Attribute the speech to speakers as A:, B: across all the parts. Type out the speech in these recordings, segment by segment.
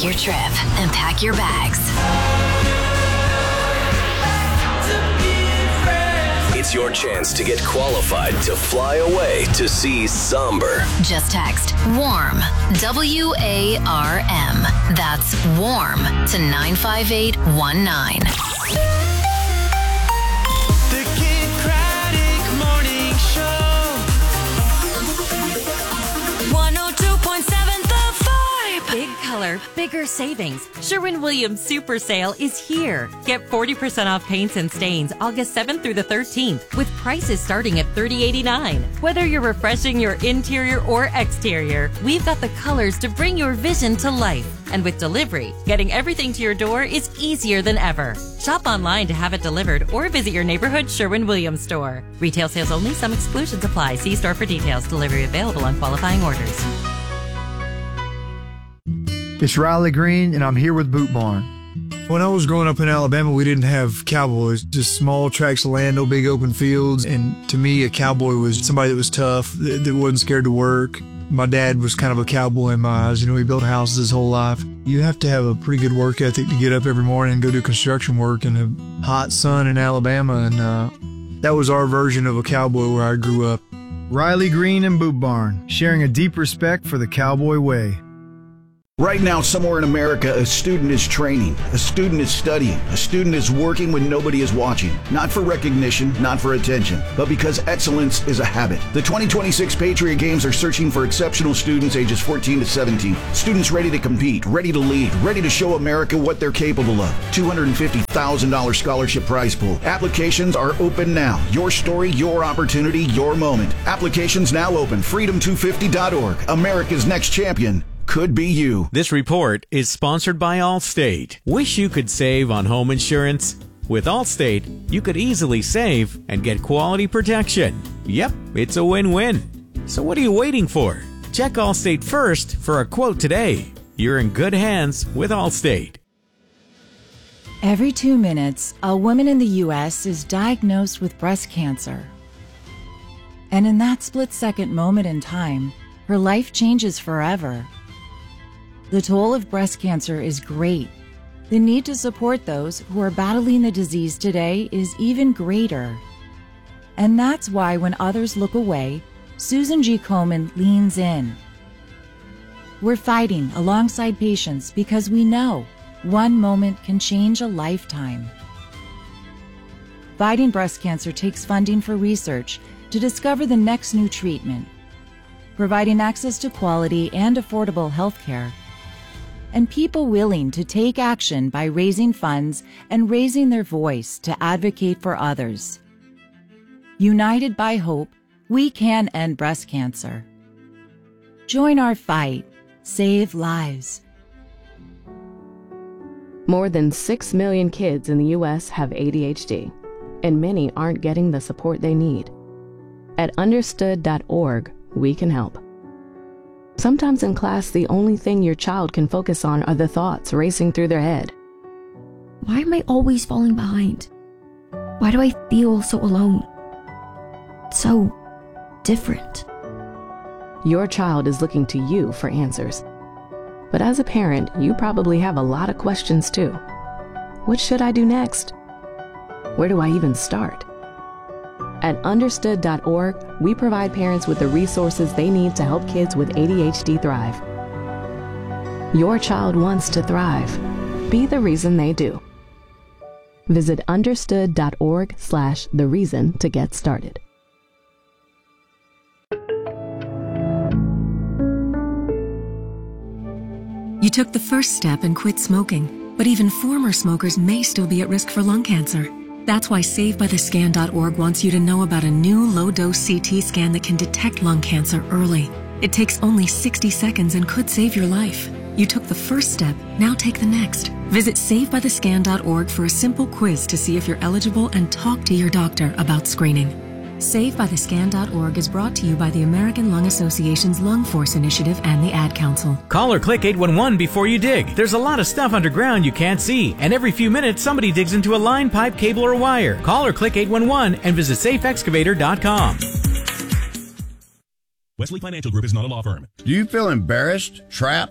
A: your trip and pack your bags.
B: It's your chance to get qualified to fly away to see Somber.
A: Just text WARM, WARM. That's WARM to 95819.
C: The Kid Craddock Morning Show. 102.7 The Vibe.
D: Big color, bigger savings. Sherwin-Williams Super Sale is here. Get 40% off paints and stains August 7th through the 13th with prices starting at $30.89. Whether you're refreshing your interior or exterior, we've got the colors to bring your vision to life. And with delivery, getting everything to your door is easier than ever. Shop online to have it delivered or visit your neighborhood Sherwin-Williams store. Retail sales only. Some exclusions apply. See store for details. Delivery available on qualifying orders.
E: It's Riley Green, and I'm here with Boot Barn. When I was growing up in Alabama, we didn't have cowboys, just small tracts of land, no big open fields. And to me, a cowboy was somebody that was tough, that wasn't scared to work. My dad was kind of a cowboy in my eyes. You know, he built houses his whole life. You have to have a pretty good work ethic to get up every morning and go do construction work in the hot sun in Alabama. And that was our version of a cowboy where I grew up.
F: Riley Green and Boot Barn, sharing a deep respect for the cowboy way.
G: Right now, somewhere in America, a student is training, a student is studying, a student is working when nobody is watching. Not for recognition, not for attention, but because excellence is a habit. The 2026 Patriot Games are searching for exceptional students ages 14 to 17. Students ready to compete, ready to lead, ready to show America what they're capable of. $250,000 scholarship prize pool. Applications are open now. Your story, your opportunity, your moment. Applications now open. Freedom250.org. America's next champion could be you.
H: This report is sponsored by Allstate. Wish you could save on home insurance? With Allstate, you could easily save and get quality protection. Yep, it's a win-win. So what are you waiting for? Check Allstate first for a quote today. You're in good hands with Allstate.
I: Every 2 minutes, a woman in the U.S. is diagnosed with breast cancer. And in that split-second moment in time, her life changes forever. The toll of breast cancer is great. The need to support those who are battling the disease today is even greater. And that's why when others look away, Susan G. Komen leans in. We're fighting alongside patients because we know one moment can change a lifetime. Fighting breast cancer takes funding for research to discover the next new treatment, providing access to quality and affordable health care, and people willing to take action by raising funds and raising their voice to advocate for others. United by hope, we can end breast cancer. Join our fight. Save lives.
J: More than 6 million kids in the U.S. have ADHD, and many aren't getting the support they need. At understood.org, we can help. Sometimes in class, the only thing your child can focus on are the thoughts racing through their head.
K: Why am I always falling behind? Why do I feel so alone? So different.
J: Your child is looking to you for answers. But as a parent, you probably have a lot of questions too. What should I do next? Where do I even start? At understood.org, we provide parents with the resources they need to help kids with ADHD thrive. Your child wants to thrive. Be the reason they do. Visit understood.org/the reason to get started.
L: You took the first step and quit smoking, but even former smokers may still be at risk for lung cancer. That's why SaveByTheScan.org wants you to know about a new low-dose CT scan that can detect lung cancer early. It takes only 60 seconds and could save your life. You took the first step, now take the next. Visit SaveByTheScan.org for a simple quiz to see if you're eligible and talk to your doctor about screening. SaveByTheScan.org is brought to you by the American Lung Association's Lung Force Initiative and the Ad Council.
H: Call or click 811 before you dig. There's a lot of stuff underground you can't see, and every few minutes somebody digs into a line, pipe, cable, or wire. Call or click 811 and visit safeexcavator.com.
M: Wesley Financial Group is not a law firm.
N: Do you feel embarrassed, trapped,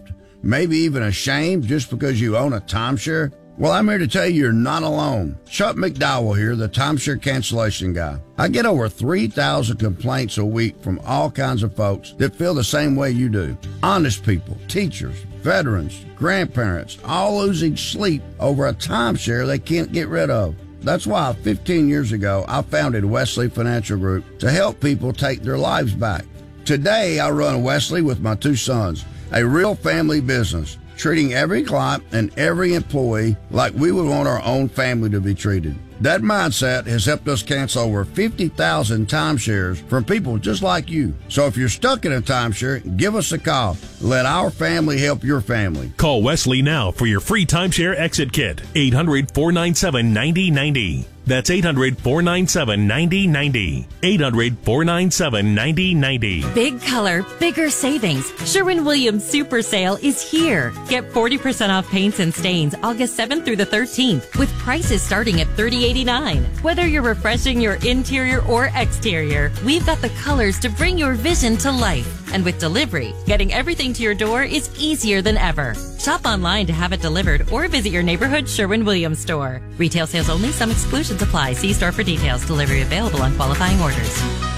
M: maybe even ashamed just because you own a timeshare? Well, I'm here to tell you you're not alone. Chuck McDowell here, the timeshare cancellation guy. I get over 3,000 complaints a week from all kinds of folks that feel the same way you do. Honest people, teachers, veterans, grandparents, all losing sleep over a timeshare they can't get rid of. That's why 15 years ago, I founded Wesley Financial Group to help people take their lives back. Today, I run Wesley with my 2 sons, a real family business, treating every client and every employee like we would want our own family to be treated. That mindset has helped us cancel over 50,000 timeshares from people just like you. So if you're stuck in a timeshare, give us a call. Let our family help your family.
N: Call Wesley now for your free timeshare exit kit. 800-497-9090. That's 800-497-9090. 800-497-9090.
D: Big color, bigger savings. Sherwin-Williams Super Sale is here. Get 40% off paints and stains August 7th through the 13th with prices starting at $30.89. Whether you're refreshing your interior or exterior, we've got the colors to bring your vision to life. And with delivery, getting everything to your door is easier than ever. Shop online to have it delivered or visit your neighborhood Sherwin-Williams store. Retail sales only. Some exclusions apply. See store for details. Delivery available on qualifying orders.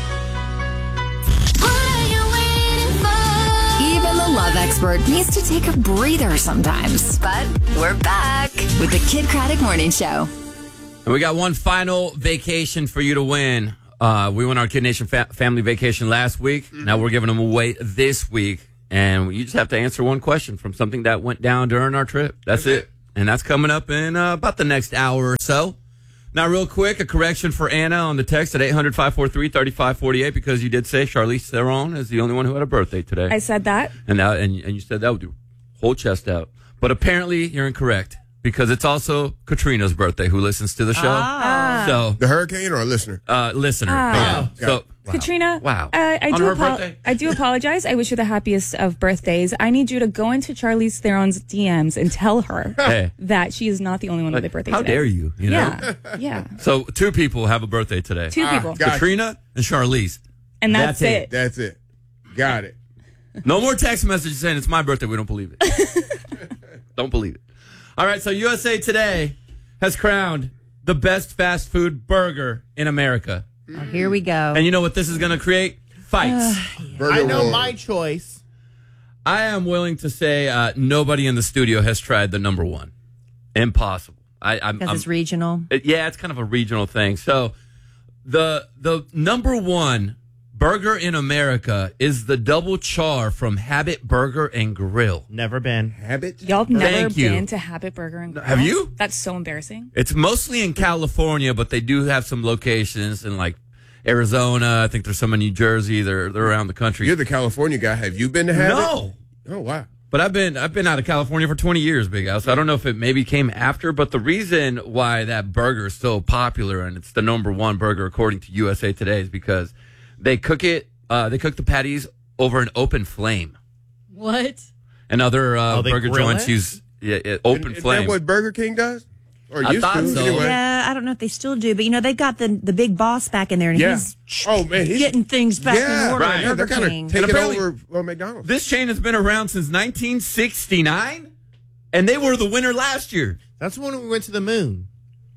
A: Even the love expert needs to take a breather sometimes. But we're back with the Kid Craddock Morning Show.
O: And we got one final vacation for you to win. We went our Kid Nation family vacation last week. Now we're giving them away this week. And you just have to answer one question from something that went down during our trip. That's it. And that's coming up in about the next hour or so. Now, real quick, a correction for Anna on the text at 800-543-3548 because you did say Charlize Theron is the only one who had a birthday today.
P: I said that.
O: And you said that with your whole chest out. But apparently you're incorrect because it's also Katrina's birthday who listens to the show. So
Q: the hurricane or a listener?
O: Listener.
P: Ah.
O: Yeah. So
P: Katrina,
O: wow.
P: I do apologize. I wish you the happiest of birthdays. I need you to go into Charlize Theron's DMs and tell her that she is not the only one with a birthday
O: how
P: today.
O: dare you? You know?
P: Yeah.
O: So 2 people have a birthday today.
P: 2 people.
O: Katrina and Charlize.
P: And that's it.
Q: That's it. Got it.
O: No more text messages saying it's my birthday. We don't believe it. Don't believe it. All right, so USA Today has crowned the best fast food burger in America.
R: Oh, here we go.
O: And you know what this is going to create? Fights.
Q: I
S: know my choice.
O: I am willing to say nobody in the studio has tried the number 1. Impossible.
R: Because it's regional?
O: It's kind of a regional thing. So the number 1 burger in America is the Double Char from Habit Burger and Grill.
S: Never been.
Q: Habit?
P: Y'all have never
O: Thank you.
P: been to Habit Burger and Grill?
O: Have you?
P: That's so embarrassing.
O: It's mostly in California, but they do have some locations in like Arizona. I think there's some in New Jersey. They're around the country.
Q: You're the California guy. Have you been to Habit?
O: No.
Q: Oh, wow.
O: But I've been out of California for 20 years, Big Al. So I don't know if it maybe came after, but the reason why that burger is so popular and it's the number 1 burger according to USA Today is because they cook it. They cook the patties over an open flame.
R: What?
O: And other burger joints
S: it?
O: use open
Q: Is
O: flame.
Q: that what Burger King does? Or
O: I
Q: used
O: thought
Q: to,
O: so.
Q: anyway.
R: Yeah, I don't know if they still do, but they've got the big boss back in there, and he's
Q: he's
R: getting things back in order.
O: right.
R: at
Q: They're
R: Burger
Q: kind
R: King.
Q: of taking
O: apparently-
Q: over McDonald's.
O: This chain has been around since 1969, and they were the winner last year.
S: That's when we went to the moon.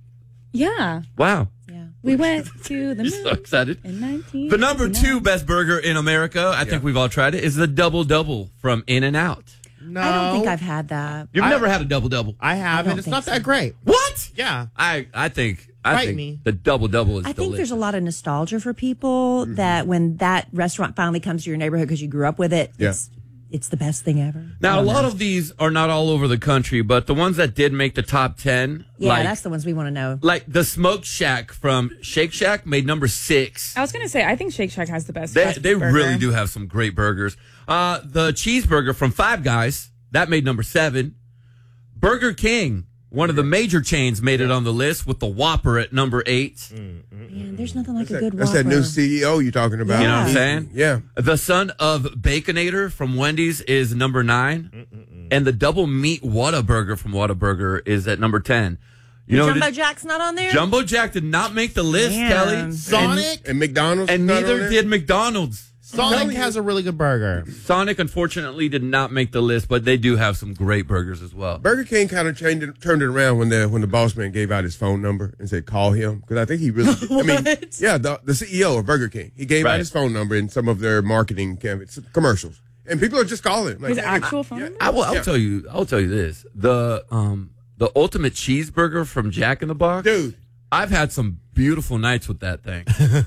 P: Yeah.
O: Wow.
P: We went to the moon.
O: So excited.
P: In 19.
O: The number 2 best burger in America, I think we've all tried it, is the Double Double from In-N-Out.
S: No.
R: I don't think I've had that.
O: You've never had a Double Double?
S: I have,
R: don't
S: and it's
R: think
S: not
R: so.
S: that great.
O: What?
S: Yeah.
O: I think
S: me.
O: the Double Double is
R: I think
O: delicious.
R: there's a lot of nostalgia for people that when that restaurant finally comes to your neighborhood because you grew up with it, it's the best thing ever.
O: Now, a lot of these are not all over the country, but the ones that did make the top 10,
R: Yeah, that's the ones we want to know.
O: like the Smoke Shack from Shake Shack made number 6.
P: I was going to say, I think Shake Shack has the best
O: They
P: fast food burger.
O: really do have some great burgers. The cheeseburger from Five Guys, that made number 7. Burger King, one of the major chains, made it on the list with the Whopper at number 8.
R: Man, there's nothing like a good
Q: That's
R: Whopper.
Q: that new CEO you're talking about.
O: You know what I'm saying?
Q: Yeah.
O: The son of Baconator from Wendy's is number 9. And the double meat Whataburger from Whataburger is at number 10.
R: Jumbo Jack's not on there?
O: Jumbo Jack did not make the list,
R: Man.
O: Kelly.
S: Sonic?
Q: And McDonald's?
O: And
Q: not on
O: neither
Q: there?
O: did McDonald's.
S: Sonic has a really good burger.
O: Sonic, unfortunately, did not make the list, but they do have some great burgers as well.
Q: Burger King kind of turned it around when the boss man gave out his phone number and said, call him. Because I think he really, the CEO of Burger King, he gave out his phone number in some of their marketing commercials. And people are just calling him. Like,
P: His actual phone number?
O: I'll tell you this. The ultimate cheeseburger from Jack in the Box.
Q: Dude.
O: I've had some beautiful nights with that thing.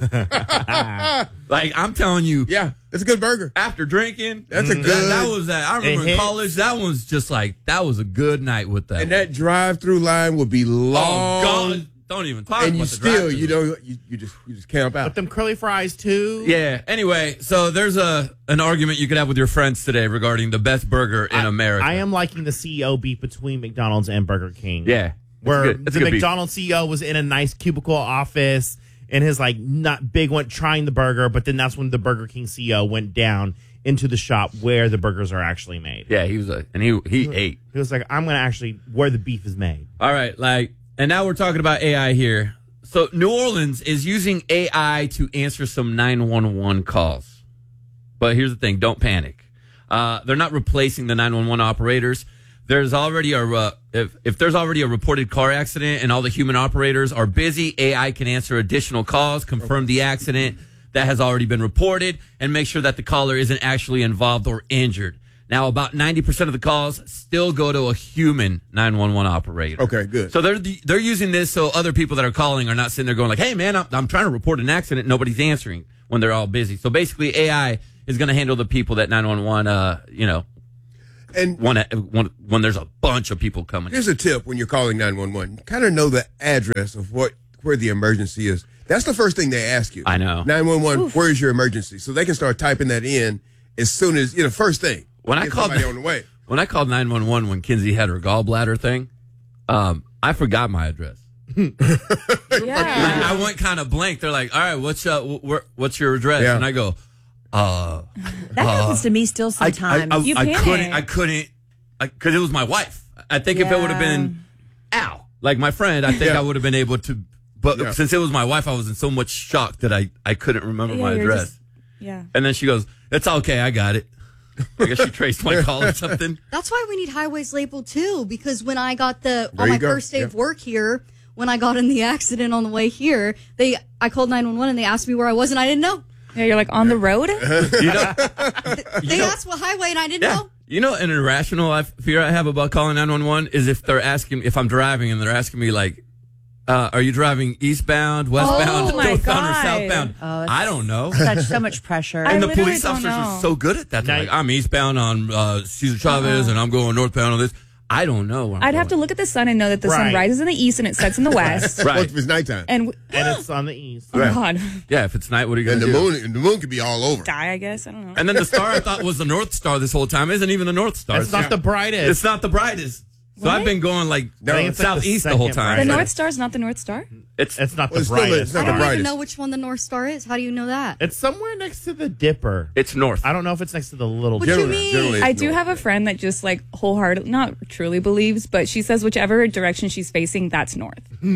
O: Like, I'm telling you.
Q: Yeah, it's a good burger.
O: After drinking.
Q: That's a good.
O: That was that. I remember in college, that was just like, that was a good night with that.
Q: And that drive-through line would be long.
O: Oh, God. Don't even talk
Q: and
O: about
Q: you
O: the
Q: still,
O: drive-thru.
Q: you just camp out.
S: With them curly fries, too.
O: Yeah. Anyway, so there's an argument you could have with your friends today regarding the best burger in America.
S: I am liking the CEO beef between McDonald's and Burger King.
O: Yeah.
S: Where
O: It's
S: the
O: good beef.
S: McDonald's CEO was in a nice cubicle office and his not big one trying the burger, but then that's when the Burger King CEO went down into the shop where the burgers are actually made.
O: Yeah, he ate.
S: He was like, I'm going to actually where the beef is made.
O: All right, and now we're talking about AI here. So New Orleans is using AI to answer some 911 calls. But here's the thing, don't panic. They're not replacing the 911 operators. There's already if there's already a reported car accident and all the human operators are busy, AI can answer additional calls, confirm the accident that has already been reported, and make sure that the caller isn't actually involved or injured. Now, about 90% of the calls still go to a human 911 operator.
Q: Okay, good.
O: So they're using this so other people that are calling are not sitting there going like, hey, man, I'm trying to report an accident. Nobody's answering when they're all busy. So basically, AI is going to handle the people that 911, and when there's a bunch of people coming.
Q: Here's a tip when you're calling 911. Kind of know the address of where the emergency is. That's the first thing they ask you.
O: I know.
Q: 911, where's your emergency? So they can start typing that in as soon as, first thing.
O: When I called
Q: somebody on the way.
O: When I called 911 when Kinsey had her gallbladder thing, I forgot my address. I went kind of blank. They're like, all right, what's your address?
Q: Yeah.
O: And I go,
R: that happens to me still sometimes.
O: I couldn't, because it was my wife. I think if it would have been like my friend, I think I would have been able to. But since it was my wife, I was in so much shock that I couldn't remember my address. And then she goes, "It's okay, I got it." I guess she traced my call or something.
T: That's why we need highways labeled too, because when I got on
Q: you
T: my
Q: go.
T: first day of work here, when I got in the accident on the way here, I called 911 and they asked me where I was and I didn't know.
P: Yeah, you're like on the road?
T: They asked what highway and I didn't know.
O: You know, an irrational fear I have about calling 911 is if I'm driving and they're asking me like, are you driving eastbound, westbound, northbound, or southbound? I don't know.
R: So much pressure.
O: And the police officers are so good at that. They're like, I'm eastbound on Cesar Chavez and I'm going northbound on this. I don't know.
P: I'd have to look at the sun and know that the sun rises in the east and it sets in the west.
Q: Right. What if it's nighttime?
P: And
S: it's on the east.
P: Oh, God.
O: Yeah, if it's night, what are you going to do?
Q: And the moon could be all over.
P: Die, I guess. I don't know.
O: And then the star I thought was the North Star this whole time isn't even the North Star.
S: It's not the brightest.
O: It's not the brightest. So I've been going southeast the whole time.
P: The North Star is not the North Star?
O: It's
S: not the brightest.
T: I don't even know which one the North Star is. How do you know that?
S: It's somewhere next to the Dipper.
O: It's north.
S: I don't know if it's next to the Little
T: What
S: Dipper.
T: you mean?
P: I do have a friend that just wholeheartedly, not truly believes, but she says whichever direction she's facing, that's north.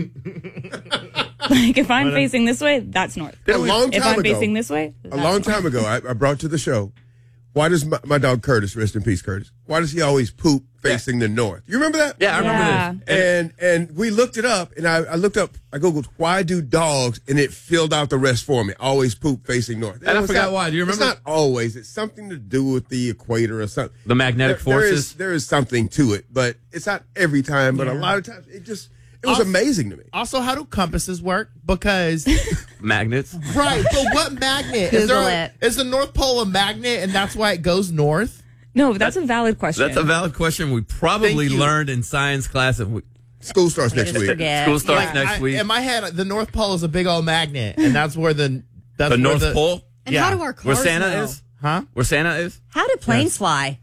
P: If I'm facing this way, that's north.
Q: A long time
P: if I'm
Q: ago,
P: facing this way,
Q: a long time ago, I brought to the show, why does my dog Curtis, rest in peace, Curtis, why does he always poop facing the north? You remember that?
O: Yeah, I remember
Q: this. And we looked it up, and I Googled, why do dogs, and it filled out the rest for me, always poop facing north.
O: And I forgot why. Do you remember?
Q: It's not always. It's something to do with the equator or something.
O: The magnetic forces?
Q: There is something to it, but it's not every time, but a lot of times it was amazing to me.
S: Also, how do compasses work? Because
O: magnets.
S: Right, but what magnet? Is the North Pole a magnet and that's why it goes north?
P: No, that's a valid question.
O: That's a valid question. We probably learned in science class.
Q: School starts next week.
O: School starts next week.
S: In my head, the North Pole is a big old magnet, and that's where the
O: North Pole.
T: And how do our cars
O: where Santa
T: know?
O: is?
S: Huh?
O: Where Santa is?
R: How do planes fly?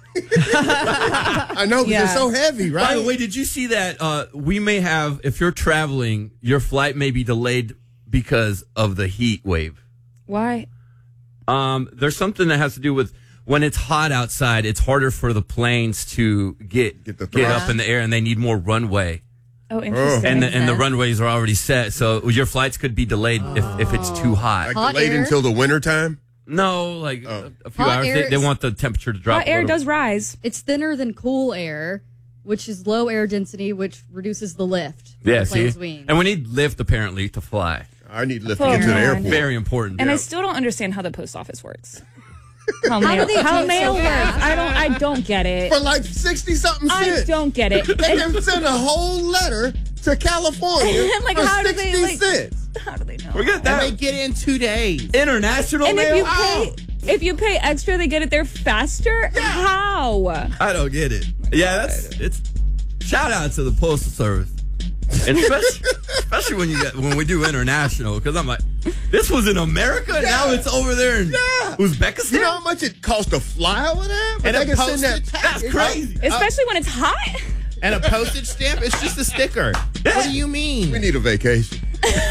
Q: I know, because they're so heavy, right?
O: By the way, did you see that we may have, if you're traveling, your flight may be delayed because of the heat wave?
P: Why?
O: There's something that has to do with when it's hot outside, it's harder for the planes to get up in the air, and they need more runway.
P: Oh, interesting.
O: And the runways are already set, so your flights could be delayed if it's too hot.
Q: Like delayed until the winter time?
O: No, like a few
T: Hot
O: hours.
T: air
O: They
T: is-
O: want the temperature to drop.
P: Hot air
O: a little.
P: does rise.
T: It's thinner than cool air, which is low air density, which reduces the lift. for
O: Yeah,
T: the
O: see?
T: plane's wings.
O: And we need lift, apparently, to fly.
Q: I need lift
P: Oh,
Q: to get to the
P: man.
Q: airport.
O: Very important.
P: And I
O: yeah.
P: still don't understand how the post office works.
T: How do they
P: how
T: do it
P: mail
T: so
P: works.
T: fast?
P: I don't get it.
Q: For like 60-something
P: I
Q: cents.
P: don't get it.
Q: They can send a whole letter to California
P: Like,
Q: for
P: how do
Q: 60
P: they, like-
Q: cents.
P: How do they know?
O: Forget that.
S: And they get it in 2 days.
O: International
P: And
O: mail?
P: if you pay extra, they get it there faster. How?
O: I don't get it. Yeah, it's shout out to the postal service, and especially when we do international, because I'm like, this was in America, and now it's over there in Uzbekistan.
Q: You know how much it costs to fly over there? But
S: And
Q: they
S: a
Q: can send that
S: postage-
Q: package.
O: That's crazy.
P: Especially when it's hot.
S: And a postage stamp, it's just a sticker. What do you mean?
Q: We need a vacation.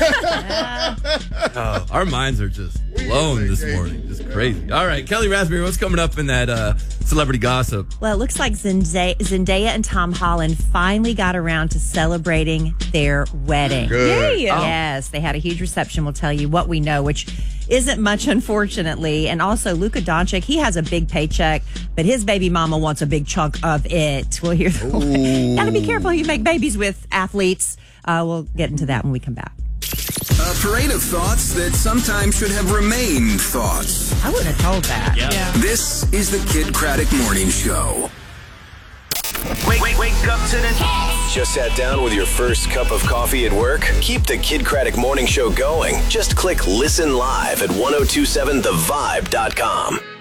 O: Our minds are just blown this morning. Just crazy. All right, Kelly Raspberry, what's coming up in that celebrity gossip?
R: Well, it looks like Zendaya and Tom Holland finally got around to celebrating their wedding.
Q: Good.
P: Yay.
R: Yes, they had a huge reception. We'll tell you what we know, which isn't much, unfortunately. And also, Luka Doncic, he has a big paycheck, but his baby mama wants a big chunk of it. We'll hear the Gotta be careful who you make babies with, athletes. We'll get into that when we come back.
B: A parade of thoughts that sometimes should have remained thoughts.
R: I wouldn't have told that.
B: Yeah. This is the Kid Craddock Morning Show.
C: Wake up to the
B: Just sat down with your first cup of coffee at work? Keep the Kid Craddock Morning Show going. Just click listen live at 1027thevibe.com.